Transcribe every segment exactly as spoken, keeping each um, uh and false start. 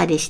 はでした。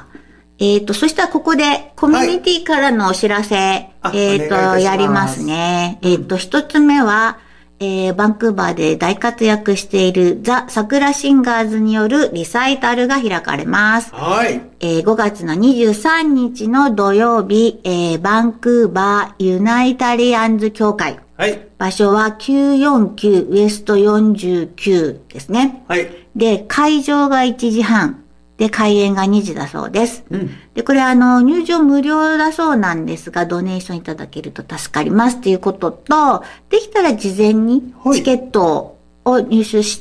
えっと、そしたらここでコミュニティからのお知らせ、はい、えっと、やりますね。うん、えっと、一つ目は、えー、バンクーバーで大活躍しているザ・サクラシンガーズによるリサイタルが開かれます。 はい。 えー、ごがつのにじゅうさんにちの土曜日、えー、バンクーバーユナイタリアンズ協会。 はい。 場所はきゅうよんきゅうウエストよんじゅうきゅうですね。 はい。 で、会場がいちじはん。で、開演がにじだそうです。 うん、 で、これあの、入場無料だそうなんですが、ドネーションいただけると助かりますっていうことと、できたら事前にチケットを入手して、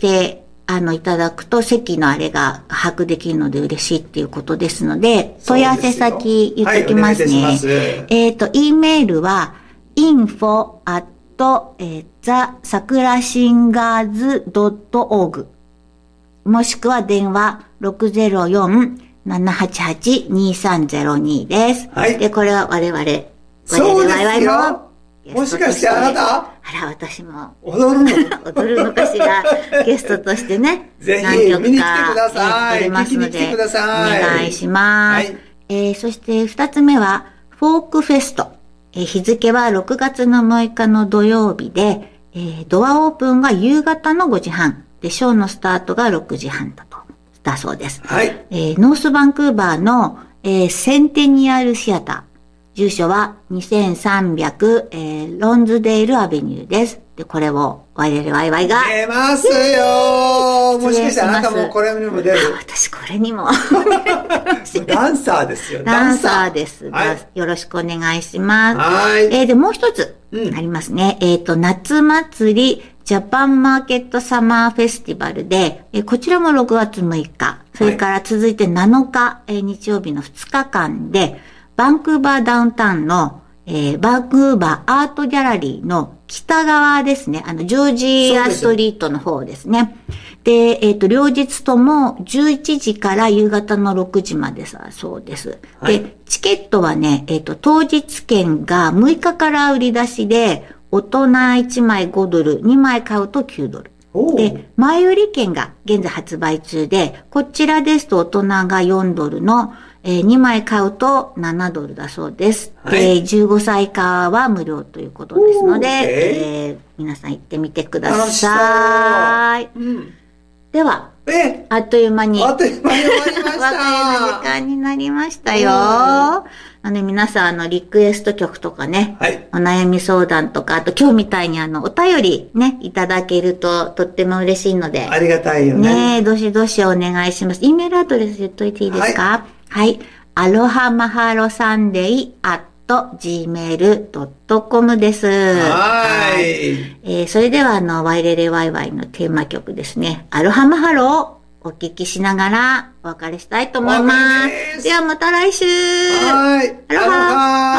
はい、あの、いただくと席のあれが把握できるので嬉しいっていうことですので、問い合わせ先言っときますね。はい、えっと、E メールは インフォ アット ザ サクラシンガーズ ドット オーグ もしくは電話 ろくゼロよん ななはちはち にさんゼロに です。はい。で、これは我々、 そうですよ。もしかしてあなたあら、私も。 踊るの踊るのかしら。ゲストとしてね。 ぜひ、見に来てください。 踊りますので。 聞きに来てください。 お願いします。はい、えー、そして二つ目は、フォークフェスト。えー、日付はろくがつのむいかの土曜日で、えー、ドアオープンが夕方のごじはん。で、ショーのスタートがろくじはんだと。だそうです。 はい。 えー、ノースバンクーバーの、えー、センテニアルシアター。住所はにせんさんびゃく、えー、ロンズデールアベニューです。で、これを、ワイワイワイワイが。 出ますよ。もしかしてあなたもこれにも出る。 私これにも。 ダンサーですよ。 ダンサーです。はい、よろしくお願いします。 はい。 えー、で、もう一つ、ありますね。うん、えっと、夏祭り、ジャパンマーケットサマーフェスティバルで、えー、こちらもろくがつむいか、それから続いてなのか、えー、日曜日のふつかかんで、バンクーバーダウンタウンの、えー、バンクーバーアートギャラリーの北側ですね。あの、ジョージアストリートの方ですね。で、えっと、両日ともじゅういちじから夕方のろくじまでさ、そうです。はい、で、チケットはね、えっと、当日券がむいかから売り出しで、大人いちまいごドル、にまい買うときゅうドル。で、前売り券が現在発売中で、こちらですと大人がよんドルの、えー、にまい買うとななドルだそうです。はい、で、じゅうごさい以下は無料ということですので、えー、皆さん行ってみてください。うん、では、 えあっという間に。 あっという間に終わりました。 お別れの時間になりましたよ。あの、皆さん、あの、リクエスト曲とかね、はい、お悩み相談とか、あと今日みたいにあの、お便りね、いただけるととっても嬉しいので。 ありがたいよね。 ね、どしどしお願いします。E メールアドレス言っといていいですか？はい。はい。アロハマハロサンデーアットジーメールドットコム です。 はい。 えー、それではあの、ワイレレワイワイのテーマ曲ですね。アロハマハロをお聞きしながらお別れしたいと思います。ではまた来週。 はい。 アロハ。